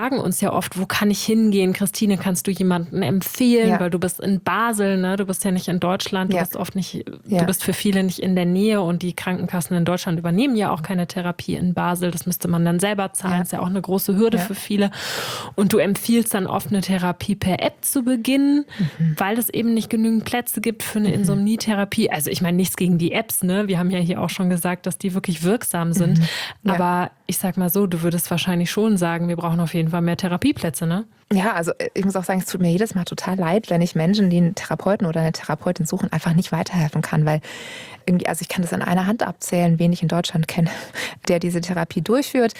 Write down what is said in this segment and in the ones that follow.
fragen uns ja oft, wo kann ich hingehen? Christine, kannst du jemanden empfehlen? Weil du bist in Basel, ne? Du bist ja nicht in Deutschland, du bist oft nicht, du bist für viele nicht in der Nähe und die Krankenkassen in Deutschland übernehmen ja auch keine Therapie in Basel. Das müsste man dann selber zahlen. Das ist ja auch eine große Hürde für viele. Und du empfiehlst dann oft eine Therapie per App zu beginnen, weil es eben nicht genügend Plätze gibt für eine Insomnietherapie. Also ich meine, nichts gegen die Apps, ne? Wir haben ja hier auch schon gesagt, dass die wirklich wirksam sind. Aber ich sag mal so, du würdest wahrscheinlich schon sagen, wir brauchen auf jeden Fall mehr Therapieplätze, ne? Ja, also ich muss auch sagen, es tut mir jedes Mal total leid, wenn ich Menschen, die einen Therapeuten oder eine Therapeutin suchen, einfach nicht weiterhelfen kann, weil irgendwie, also ich kann das an einer Hand abzählen, wen ich in Deutschland kenne, der diese Therapie durchführt.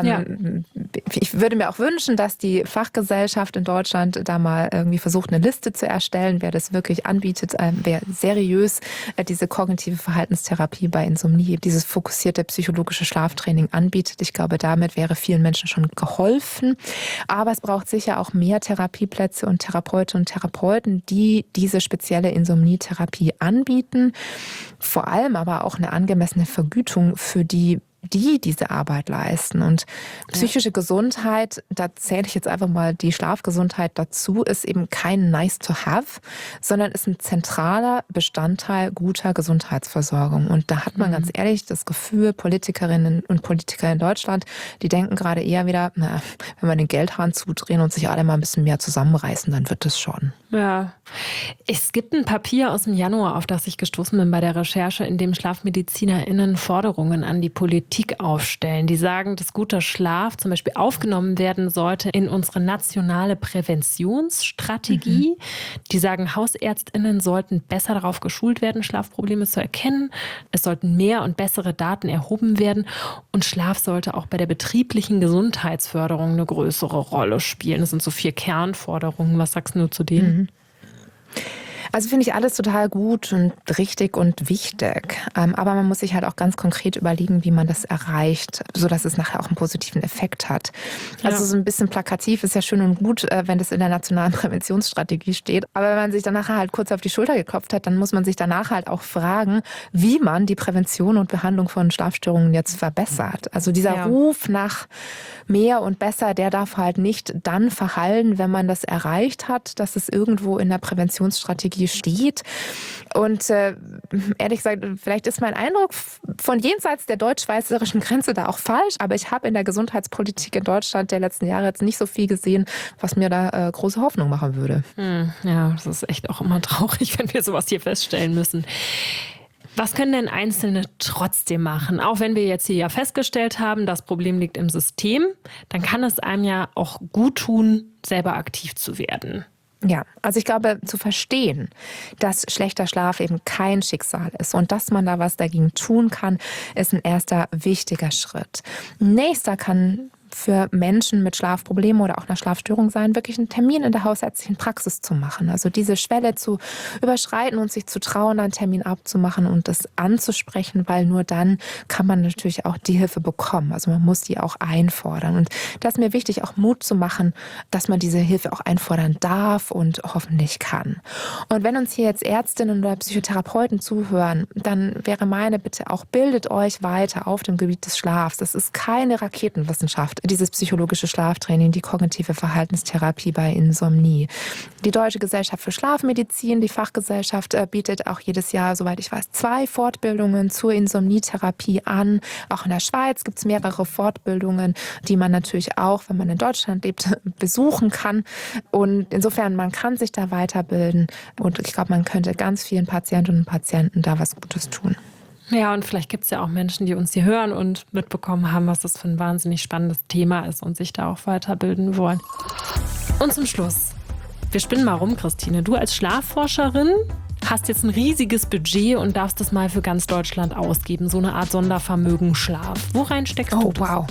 Ich würde mir auch wünschen, dass die Fachgesellschaft in Deutschland da mal irgendwie versucht, eine Liste zu erstellen, wer das wirklich anbietet, wer seriös diese kognitive Verhaltenstherapie bei Insomnie, dieses fokussierte psychologische Schlaftraining anbietet. Ich glaube, damit wäre vielen Menschen schon geholfen. Aber es braucht sicher auch mehr Therapieplätze und Therapeutinnen und Therapeuten, die diese spezielle Insomnietherapie anbieten. Vor allem aber auch eine angemessene Vergütung für die diese Arbeit leisten. Und psychische Gesundheit, da zähle ich jetzt einfach mal die Schlafgesundheit dazu, ist eben kein nice to have, sondern ist ein zentraler Bestandteil guter Gesundheitsversorgung. Und da hat man ganz ehrlich das Gefühl, Politikerinnen und Politiker in Deutschland, die denken gerade eher wieder, wenn wir den Geldhahn zudrehen und sich alle mal ein bisschen mehr zusammenreißen, dann wird es schon. Ja, es gibt ein Papier aus dem Januar, auf das ich gestoßen bin bei der Recherche, in dem SchlafmedizinerInnen Forderungen an die Politik aufstellen. Die sagen, dass guter Schlaf zum Beispiel aufgenommen werden sollte in unsere nationale Präventionsstrategie. Die sagen, HausärztInnen sollten besser darauf geschult werden, Schlafprobleme zu erkennen. Es sollten mehr und bessere Daten erhoben werden. Und Schlaf sollte auch bei der betrieblichen Gesundheitsförderung eine größere Rolle spielen. Das sind so 4 Kernforderungen. Was sagst du zu denen? Also finde ich alles total gut und richtig und wichtig. Aber man muss sich halt auch ganz konkret überlegen, wie man das erreicht, sodass es nachher auch einen positiven Effekt hat. Also so ein bisschen plakativ ist ja schön und gut, wenn das in der nationalen Präventionsstrategie steht. Aber wenn man sich dann nachher halt kurz auf die Schulter geklopft hat, dann muss man sich danach halt auch fragen, wie man die Prävention und Behandlung von Schlafstörungen jetzt verbessert. Also dieser Ruf nach mehr und besser, der darf halt nicht dann verhallen, wenn man das erreicht hat, dass es irgendwo in der Präventionsstrategie steht. Und ehrlich gesagt, vielleicht ist mein Eindruck von jenseits der deutsch-schweizerischen Grenze da auch falsch, aber ich habe in der Gesundheitspolitik in Deutschland der letzten Jahre jetzt nicht so viel gesehen, was mir da große Hoffnung machen würde. Ja, das ist echt auch immer traurig, wenn wir sowas hier feststellen müssen. Was können denn Einzelne trotzdem machen? Auch wenn wir jetzt hier ja festgestellt haben, das Problem liegt im System, dann kann es einem ja auch gut tun, selber aktiv zu werden. Ja, also ich glaube, zu verstehen, dass schlechter Schlaf eben kein Schicksal ist und dass man da was dagegen tun kann, ist ein erster wichtiger Schritt. Nächster kann für Menschen mit Schlafproblemen oder auch einer Schlafstörung sein, wirklich einen Termin in der hausärztlichen Praxis zu machen. Also diese Schwelle zu überschreiten und sich zu trauen, einen Termin abzumachen und das anzusprechen, weil nur dann kann man natürlich auch die Hilfe bekommen. Also man muss die auch einfordern. Und das ist mir wichtig, auch Mut zu machen, dass man diese Hilfe auch einfordern darf und hoffentlich kann. Und wenn uns hier jetzt Ärztinnen oder Psychotherapeuten zuhören, dann wäre meine Bitte auch, bildet euch weiter auf dem Gebiet des Schlafs. Das ist keine Raketenwissenschaft, dieses psychologische Schlaftraining, die kognitive Verhaltenstherapie bei Insomnie. Die Deutsche Gesellschaft für Schlafmedizin, die Fachgesellschaft, bietet auch jedes Jahr, soweit ich weiß, 2 Fortbildungen zur Insomnietherapie an. Auch in der Schweiz gibt es mehrere Fortbildungen, die man natürlich auch, wenn man in Deutschland lebt, besuchen kann. Und insofern, man kann sich da weiterbilden. Und ich glaube, man könnte ganz vielen Patientinnen und Patienten da was Gutes tun. Ja, und vielleicht gibt es ja auch Menschen, die uns hier hören und mitbekommen haben, was das für ein wahnsinnig spannendes Thema ist und sich da auch weiterbilden wollen. Und zum Schluss, wir spinnen mal rum, Christine. Du als Schlafforscherin hast jetzt ein riesiges Budget und darfst das mal für ganz Deutschland ausgeben. So eine Art Sondervermögen Schlaf. Worein steckst du das? Wow.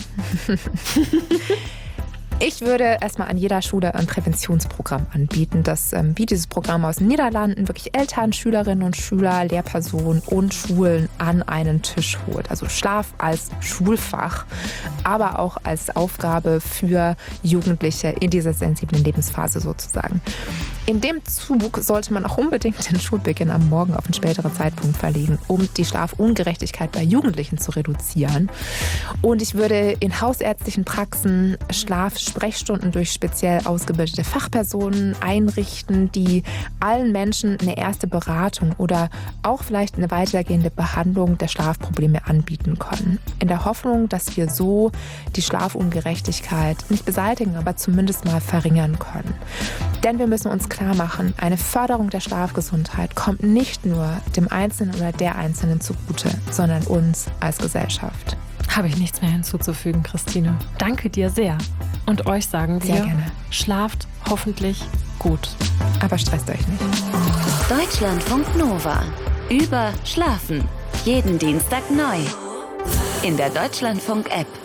Ich würde erstmal an jeder Schule ein Präventionsprogramm anbieten. Das bietet dieses Programm aus den Niederlanden wirklich Eltern, Schülerinnen und Schüler, Lehrpersonen und Schulen an einen Tisch holt. Also Schlaf als Schulfach, aber auch als Aufgabe für Jugendliche in dieser sensiblen Lebensphase sozusagen. In dem Zug sollte man auch unbedingt den Schulbeginn am Morgen auf einen späteren Zeitpunkt verlegen, um die Schlafungerechtigkeit bei Jugendlichen zu reduzieren. Und ich würde in hausärztlichen Praxen Schlaf Sprechstunden durch speziell ausgebildete Fachpersonen einrichten, die allen Menschen eine erste Beratung oder auch vielleicht eine weitergehende Behandlung der Schlafprobleme anbieten können. In der Hoffnung, dass wir so die Schlafungerechtigkeit nicht beseitigen, aber zumindest mal verringern können. Denn wir müssen uns klar machen, eine Förderung der Schlafgesundheit kommt nicht nur dem Einzelnen oder der Einzelnen zugute, sondern uns als Gesellschaft. Habe ich nichts mehr hinzuzufügen, Christine. Danke dir sehr. Und euch sagen wir, sehr gerne. Schlaft hoffentlich gut. Aber stresst euch nicht. Deutschlandfunk Nova. Über Schlafen. Jeden Dienstag neu. In der Deutschlandfunk-App.